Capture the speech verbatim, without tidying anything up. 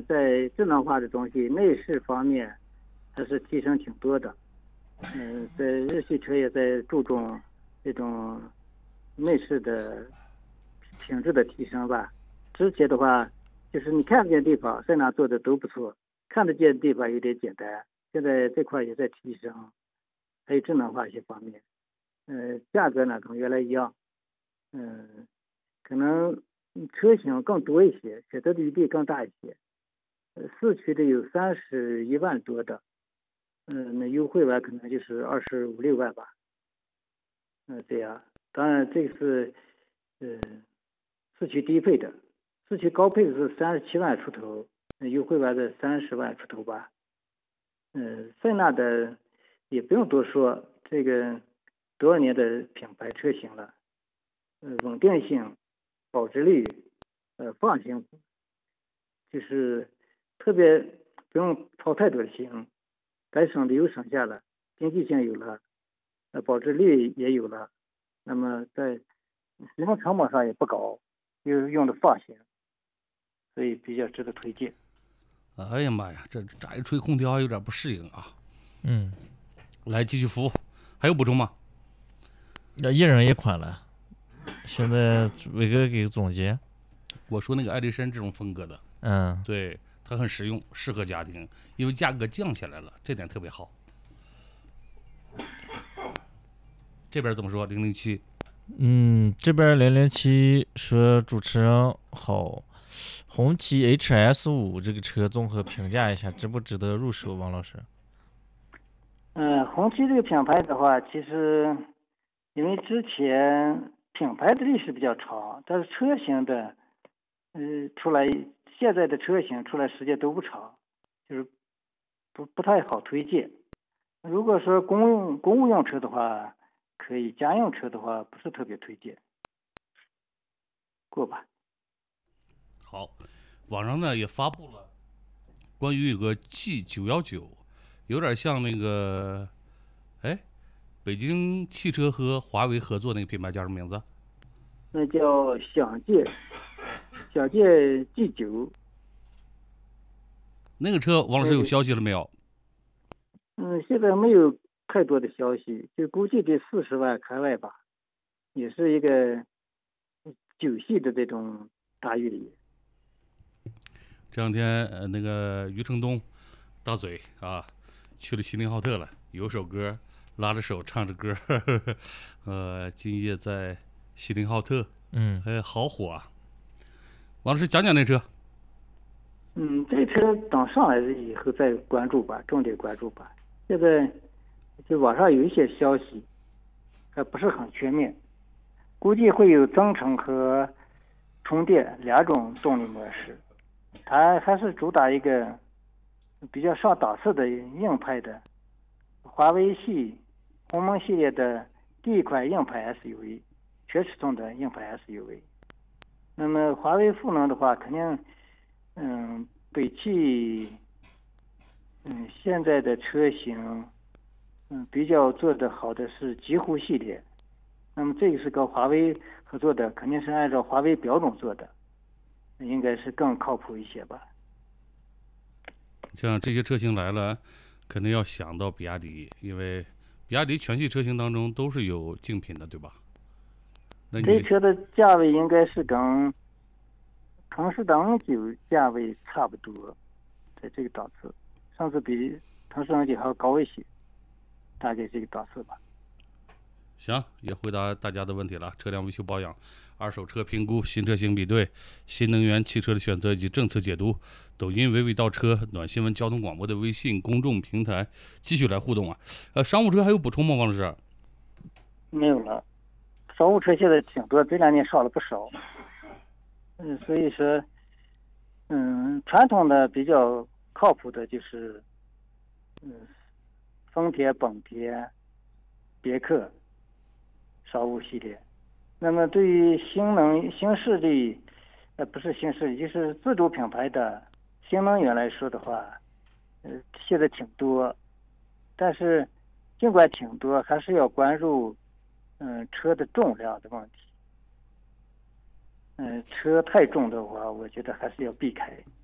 在智能化的东西内饰方面还是提升挺多的。嗯，在日系车也在注重这种内饰的品质的提升吧。之前的话，就是你看得见地方，塞纳做的都不错，看得见的地方有点简单。现在这块也在提升，还有智能化一些方面。呃，价格呢跟原来一样，嗯、可能车型更多一些，选择的余地更大一些。呃，四驱的有三十一万多的，嗯、那优惠吧可能就是二十五六万吧。嗯、这样。当然这个是呃四驱低配的，四驱高配的是三十七万出头，呃优惠吧在三十万出头吧。嗯、塞纳的也不用多说，这个多少年的品牌车型了，呃，稳定性、保值率、呃，放心，就是特别不用操太多的心，该省的又省下了，经济性有了，呃，保值率也有了，那么在使用成本上也不高，又用的放心，所以比较值得推荐。 哎呀妈呀，这乍一吹空调还有点不适应啊。 嗯， 来继续服务，还有补充吗？ 那一人一款了。现在伟哥给个总结。 我说那个爱迪生这种风格的， 嗯， 对，它很实用，适合家庭，因为价格降下来了，这点特别好。这边怎么说？零零七， 嗯，这边零零七说主持人好，红旗 H S 五这个车综合评价一下，值不值得入手？王老师。 嗯、呃红旗这个品牌的话，其实因为之前品牌的历史比较长，但是车型的，呃，出来现在的车型出来时间都不长，就是不不太好推荐。如果说公用公务用车的话，可以；家用车的话，不是特别推荐。过吧。 好，网上呢也发布了关于有个 G 九一九，有点像那个，哎，北京汽车和华为合作那个品牌叫什么名字？ 那叫享界，享界 G 九。 那个车王老师有消息了没有？ 嗯，现在没有太多的消息，就估计得四十万开外吧，也是一个九系的这种大越野。 这两天呃那个余承东大嘴啊去了锡林浩特了，有首歌拉着手唱着歌，呵呵呵呃，今夜在锡林浩特， 嗯， 哎，好火啊！王老师讲讲那车。 嗯，这车等上来以后再关注吧，重点关注吧。现在就网上有一些消息，还不是很全面，估计会有增程和充电两种动力模式。它还是主打一个比较上档次的硬派的华为系鸿蒙系列的第一款硬派 S U V， 全尺寸的硬派 S U V。那么华为赋能的话，肯定，嗯，北汽，嗯，现在的车型，嗯，比较做的好的是极狐系列。那么这个是跟华为合作的，肯定是按照华为标准做的，应该是更靠谱一些吧。 像这些车型来了，肯定要想到比亚迪，因为比亚迪全系车型当中都是有竞品的，对吧？那你这车的价位应该是跟腾势等九价位差不多，在这个档次，甚至比腾势等九还要高一些，大概这个档次吧。 行，也回答大家的问题了。车辆维修保养、二手车评估、新车型比对、新能源汽车的选择以及政策解读，抖音娓娓道车、暖新闻交通广播的微信公众平台继续来互动啊。呃，商务车还有补充吗，王老师？ 没有了，商务车现在挺多，这两年少了不少。嗯，所以说，嗯，传统的比较靠谱的就是，嗯，丰田、本田、别克商务系列。那么对于新能新势力，呃，不是新势力，就是自主品牌的新能源来说的话，呃，现在挺多，但是尽管挺多，还是要关注，嗯，车的重量的问题。嗯，车太重的话，我觉得还是要避开。